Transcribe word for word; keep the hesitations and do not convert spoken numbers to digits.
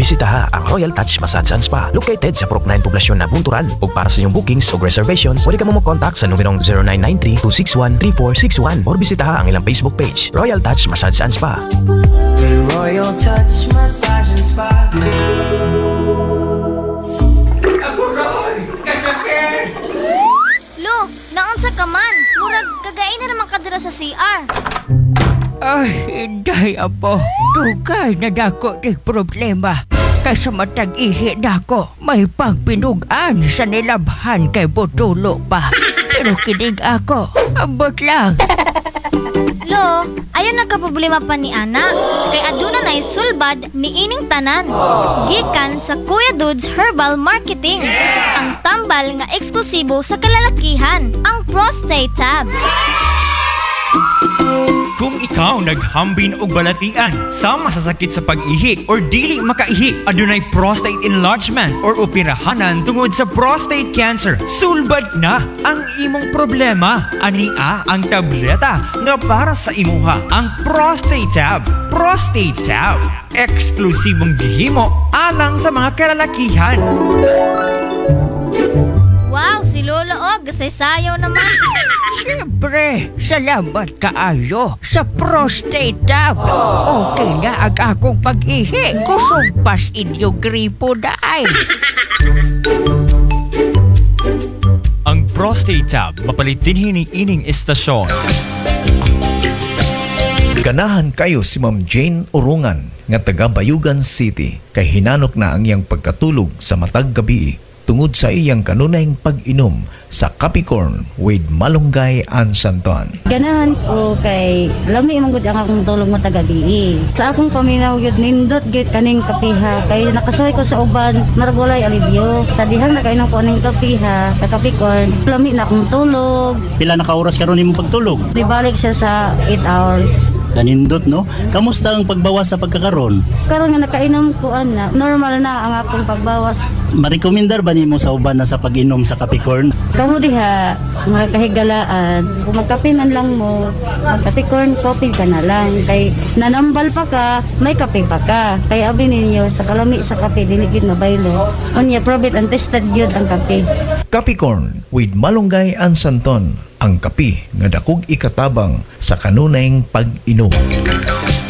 bisitaha ang Royal Touch Massage and Spa located sa Purok nine Poblasyon na Bunturan. Ug para sa inyong bookings o reservations, pwede ka mo mag-contact sa numerong zero nine nine three, two six one, three four six one or bisitaha ang ilang Facebook page, Royal Touch Massage and Spa. Royal Touch Massage and Spa. Ako Roy! Kasakit! Lo, naunsa ka man? Murag kagain na naman ka dira sa C R. Ay, hindi apo. Dugay na dako di problema. Kaysa matag ihi dako, may pagpinugan sa nilabhan kay Botulo pa. Pero kinig ako, abot lang. Lo, ayaw nagka-problema pa ni Ana. Kay aduna na sulbad ni ining tanan. Gikan sa Kuya Dudes Herbal Marketing. Ang tambal nga eksklusibo sa kalalakihan, ang Prostate Tab. Kung ikaw naghambin og balatian sa masasakit sa pag-ihi or dili makaihi, adunay prostate enlargement or operahanan tungod sa prostate cancer, sulbad na ang imong problema. Ania ang tableta nga para sa imuha, ang Prostate Tab. Prostate Tab, eksklusibong gihimo alang sa mga kalalakihan. Wow, si Lola og gasaysayaw naman. Siyempre, salamat kaayo sa Prostate Tab. Okay na ang akong pag-ihi. Kusog pas inyo gripo na ay. Ang Prostate Tab, mapalit din ni ining istasyon. Ganahan kayo si Ma'am Jane Urungan nga taga Bayugan City kay hinanok na ang iyang pagkatulog sa matag gabi tungod sa iyang kanunayng pag-inom sa Capricorn with Malunggay and Santon. Ganahan ko kay lami man gud ang akong tulog mo tagabi. Sa akong paminaw gyud nindot gyud kaning kapiha kay nakasuhay ko sa uban marag walay alibyo. Sa dihang nakainom ko ning kapiha sa Capricorn, lami na akong tulog. Pila na ka oras karon imong pagtulog? Dibalik siya sa eight hours. Kanindot no? Kamusta ang pagbawas sa pagkakaron? Karon nga nakainom ko ana, normal na ang akong pagbawas. Marekomendar ba nimo sa uban na sa pag-inom sa Capricorn? Kamo diha mga kahigalaan, kung magkapinan lang mo, mag-Capricorn coffee ka na lang. Kay nanambal pa ka, may kape pa ka. Kay abi ninyo sa kalami sa kape dili gid mabaylo. Unya probit and tested gyud ang kape. Capricorn with Malunggay and Santon, ang kapi nga dakog ikatabang sa kanunayng pag-inom.